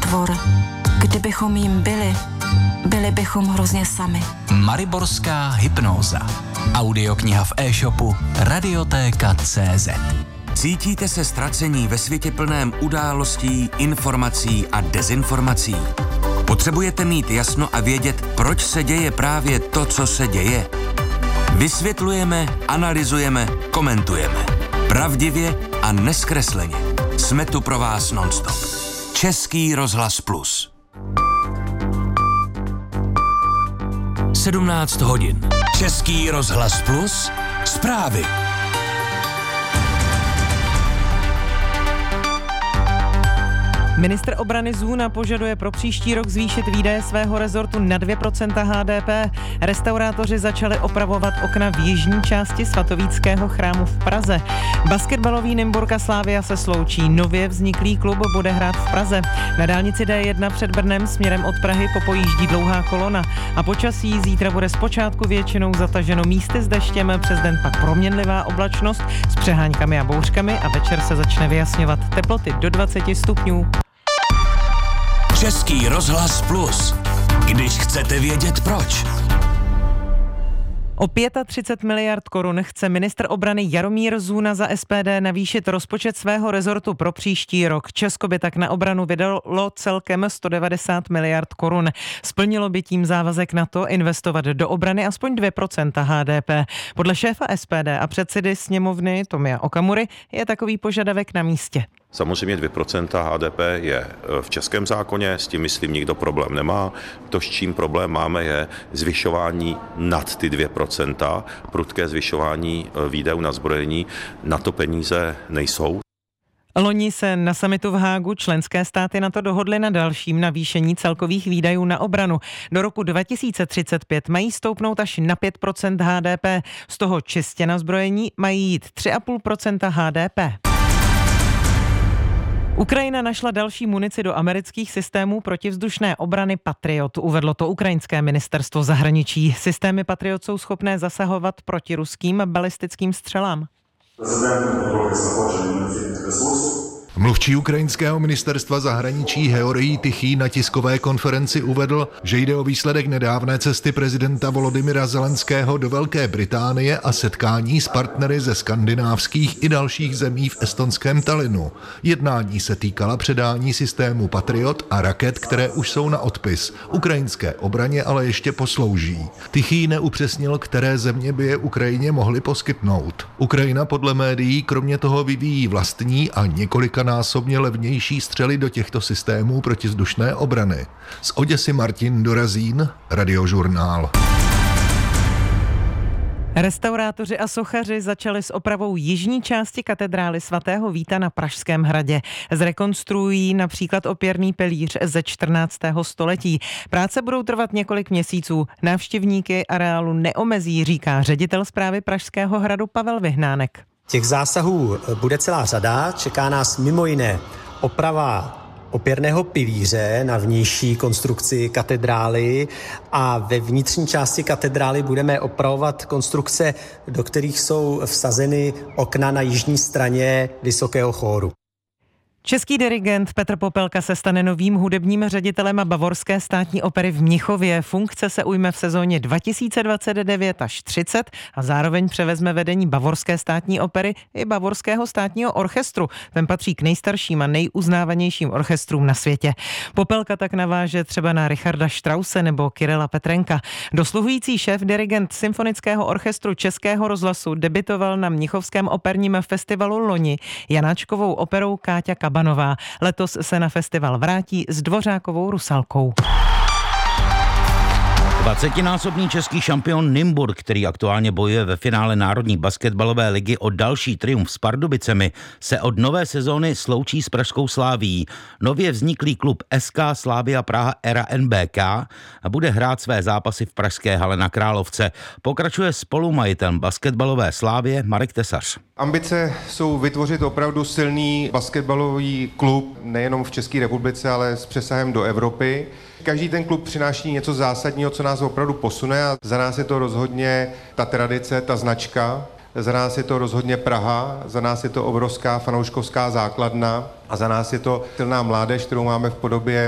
tvor. Kdybychom jim byli bychom hrozně sami. Mariborská hypnóza. Audiokniha v e-shopu Radiotéka.cz. Cítíte se ztracení ve světě plném událostí, informací a dezinformací? Potřebujete mít jasno a vědět, proč se děje právě to, co se děje? Vysvětlujeme, analyzujeme, komentujeme. Pravdivě a nezkresleně. Jsme tu pro vás nonstop. Český rozhlas Plus. 17 hodin. Český rozhlas Plus. Zprávy. Ministr obrany Zůna požaduje pro příští rok zvýšit výdaje svého rezortu na 2% HDP. Restaurátoři začali opravovat okna v jižní části svatovíckého chrámu v Praze. Basketbalový Nymburka Slavia se sloučí. Nově vzniklý klub bude hrát v Praze. Na dálnici D1 před Brnem směrem od Prahy popojíždí dlouhá kolona. A počasí zítra bude zpočátku většinou zataženo místy s deštěm, přes den pak proměnlivá oblačnost s přeháňkami a bouřkami a večer se začne vyjasňovat. Teploty do 20 stupňů. Český rozhlas Plus. Když chcete vědět proč. O 35 miliard korun chce ministr obrany Jaromír Zůna za SPD navýšit rozpočet svého rezortu pro příští rok. Česko by tak na obranu vydalo celkem 190 miliard korun. Splnilo by tím závazek na to investovat do obrany aspoň 2% HDP. Podle šéfa SPD a předsedy sněmovny Tomia Okamury je takový požadavek na místě. Samozřejmě 2% HDP je v českém zákoně, s tím myslím nikdo problém nemá. To, s čím problém máme, je zvyšování nad ty 2%, prudké zvyšování výdajů na zbrojení, na to peníze nejsou. Loni se na summitu v Hágu členské státy na to dohodly na dalším navýšení celkových výdajů na obranu. Do roku 2035 mají stoupnout až na 5% HDP, z toho čistě na zbrojení mají jít 3,5% HDP. Ukrajina našla další munici do amerických systémů protivzdušné obrany Patriot. Uvedlo to ukrajinské ministerstvo zahraničí. Systémy Patriot jsou schopné zasahovat proti ruským balistickým střelám. Mluvčí ukrajinského ministerstva zahraničí Georgij Tichý na tiskové konferenci uvedl, že jde o výsledek nedávné cesty prezidenta Volodymyra Zelenského do Velké Británie a setkání s partnery ze skandinávských i dalších zemí v estonském Tallinnu. Jednání se týkala předání systému Patriot a raket, které už jsou na odpis. Ukrajinské obraně ale ještě poslouží. Tichý neupřesnil, které země by je Ukrajině mohly poskytnout. Ukrajina podle médií kromě toho vyvíjí vlastní a několikanásobně levnější střely do těchto systémů protivzdušné obrany. Z Oděsy Martin Dorazín, Radiožurnál. Restaurátoři a sochaři začali s opravou jižní části katedrály svatého Víta na Pražském hradě. Zrekonstruují například opěrný pilíř ze 14. století. Práce budou trvat několik měsíců. Návštěvníky areálu neomezí, říká ředitel správy Pražského hradu Pavel Vyhnánek. Těch zásahů bude celá řada. Čeká nás mimo jiné oprava opěrného pilíře na vnější konstrukci katedrály a ve vnitřní části katedrály budeme opravovat konstrukce, do kterých jsou vsazeny okna na jižní straně vysokého chóru. Český dirigent Petr Popelka se stane novým hudebním ředitelem Bavorské státní opery v Mnichově. Funkce se ujme v sezóně 2029 až 30 a zároveň převezme vedení Bavorské státní opery i Bavorského státního orchestru. Ten patří k nejstarším a nejuznávanějším orchestrům na světě. Popelka tak naváže třeba na Richarda Strause nebo Kyrila Petrenka. Dosluhující šéf dirigent Symfonického orchestru Českého rozhlasu debitoval na Mnichovském operním festivalu loni Janáčkovou operou Káťa Kabanová. Letos se na festival vrátí s Dvořákovou Rusalkou. 20násobný český šampion Nymburk, který aktuálně bojuje ve finále Národní basketbalové ligy o další triumf s Pardubicemi, se od nové sezóny sloučí s pražskou Slavií. Nově vzniklý klub SK Slavia Praha Era NBK bude hrát své zápasy v pražské hale na Královce. Pokračuje spolumajitelem basketbalové Slavie Marek Tesař. Ambice jsou vytvořit opravdu silný basketbalový klub nejenom v České republice, ale s přesahem do Evropy. Každý ten klub přináší něco zásadního, co nás opravdu posune a za nás je to rozhodně ta tradice, ta značka. Za nás je to rozhodně Praha, za nás je to obrovská fanouškovská základna a za nás je to silná mládež, kterou máme v podobě